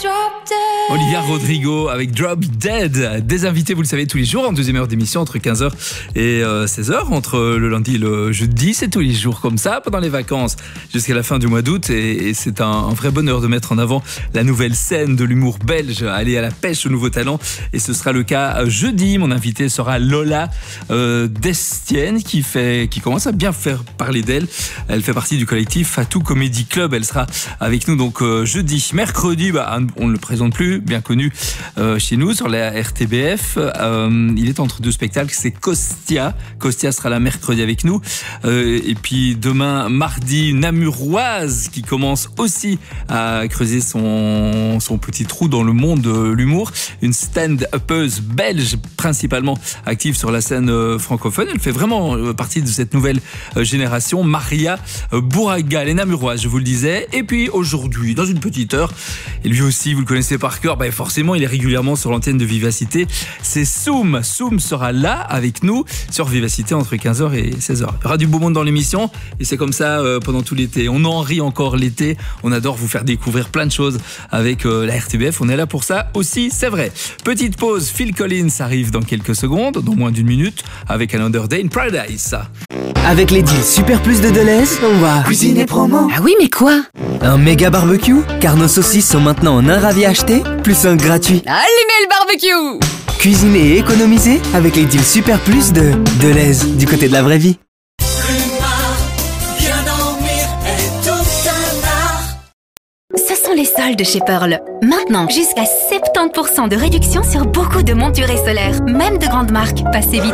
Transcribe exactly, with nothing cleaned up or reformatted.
Olivia Rodrigo avec Drop Dead. Des invités, vous le savez, tous les jours en deuxième heure d'émission entre quinze heures et seize heures. Entre le lundi et le jeudi, c'est tous les jours comme ça pendant les vacances jusqu'à la fin du mois d'août. Et, et c'est un, un vrai bonheur de mettre en avant la nouvelle scène de l'humour belge. Aller à la pêche aux nouveaux talents. Et ce sera le cas jeudi. Mon invité sera Lola euh, Destienne qui, fait, qui commence à bien faire parler d'elle. Elle fait partie du collectif Fatou Comedy Club. Elle sera avec nous donc euh, jeudi. Mercredi, bah, on ne le présente plus, bien connu euh, chez nous sur la R T B F. Euh, il est entre deux spectacles, c'est Costia. Costia sera là mercredi avec nous. Euh, et puis demain, mardi, une Namuroise qui commence aussi à creuser son, son petit trou dans le monde de l'humour. Une stand-upeuse belge, principalement active sur la scène euh, francophone. Elle fait vraiment euh, partie de cette nouvelle euh, génération. Maria euh, Bouraga, les Namuroises, je vous le disais. Et puis aujourd'hui, dans une petite heure, et lui aussi, vous le connaissez par cœur, bah forcément, il est régulièrement sur l'antenne de Vivacité. C'est Soum. Soum sera là avec nous sur Vivacité entre quinze heures et seize heures. Il y aura du beau monde dans l'émission et c'est comme ça euh, pendant tout l'été. On en rit encore l'été. On adore vous faire découvrir plein de choses avec euh, la R T B F. On est là pour ça aussi, c'est vrai. Petite pause. Phil Collins arrive dans quelques secondes, dans moins d'une minute, avec Another Day in Paradise. Avec les deals Super Plus de Deleuze, on va cuisiner promo. Ah oui, mais quoi? Un méga barbecue, car nos saucisses sont maintenant en un ravi acheté, plus un gratuit. Allumez le barbecue! Cuisiner et économiser avec les deals Super Plus de Deleuze, du côté de la vraie vie. Ce sont les soldes chez Pearl. Maintenant, jusqu'à soixante-dix pour cent de réduction sur beaucoup de montures solaires, même de grandes marques. Passez vite